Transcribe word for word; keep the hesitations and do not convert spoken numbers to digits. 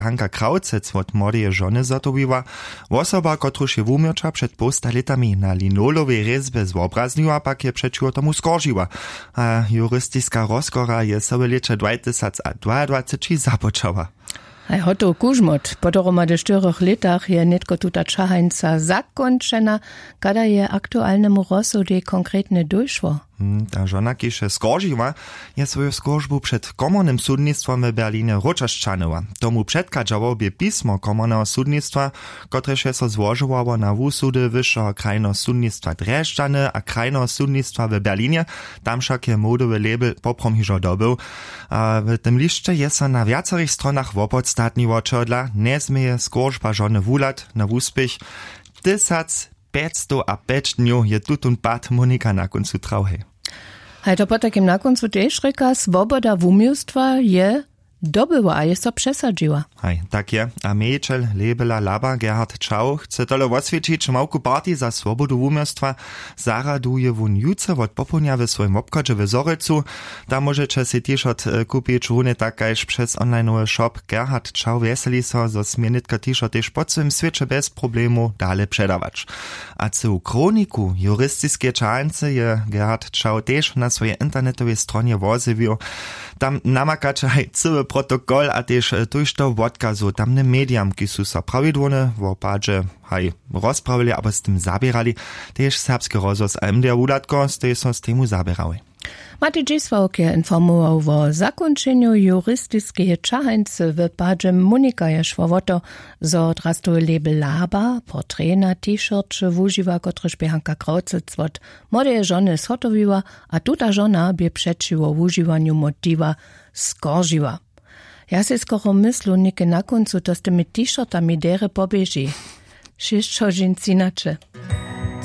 Hanka Kraucec od młodeje żony zatowiła, osoba, kotruż je wumiocza przed posta letami na linolowej rezbie zobrazniła, pak je przeciwko tomu skoržiła. A jurystyska rozkora je sobie lecze dwa tysiące dwudziesty zapoczęła. Hej, hoto kužmot, po dohromady štyrich letach je netko tuta čahańca zakončena, kada je aktualnemu rozsudej konkretne dojšło. Hmm, ta żona, kiše skoržiła, je svoju skoržbu przed komornym sudnictwem w Berlinie ročaščanila. Tomu předkadžało by pismo komorného sudnictwa, kotrež je so złożyło na wusudy wyższego krajnego sudnictwa Dresdany a krajnego sudnictwa w Berlinie, tam však je modowy label poprom hižo dobył. A w tym liście je so na viacerých stronach wopodstatniło, čodla nezmieje skoržba žony wulat na wuspich. Tysac petsto a peć dniu je tutun pat Monika na koncu trauhej. Hej, to potakim na koncu tež reka, svoboda wumiłstwa je dobyła, a je so przesadziła. Hej, tak je. A mejčel Lebela Laba Gerhard Čau chce tole odsvědčić małku partii za swobodu wumiłstwa zaraduje wun juce od popołudnia w swoim obchodzie w Zorycu. Tam możecie si też od kupić runy takajż przez online shop Gerhard Čau weseli so, zo smienitka t-shirt też pod swym świecie bez problemu dalej przedawać. A co kroniku jurystyskie čańce je Gerhard Čau też na swojej internetowej stronie wozywił. Tam namakacze hej cały protokol a też tuż to odkazu tamnym mediam, ki su so prawidłone w opadzie hej rozprawili, aber z tym zabierali, też serbski rozhlas a M D R Wulatko ste so z temu zabierali. Mati Dzisławk je informował o zakończeniu jurystycznej čahańcy w padzie Monika je szło o to, zo drastu label Laba, portrena t-shirt wužiwa, kotryż by Hanka Kraucec od młodeje żony zhotowiła, a tuta żona by przeciwo wužiwanju motiva skoržiła. Ja se skoro myslu, nike na koncu, to z tymi t-shirtami dere pobieži. Šišćo žinci inače.